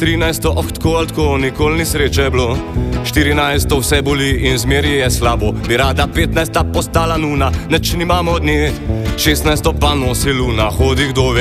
13, tako, nikoli ni sreče bilo. 14, vse boli in zmeri je slabo. Bi rada 15 postala nuna, neč nimamo od nje. 16 pa nosi luna, hodi kdo ve.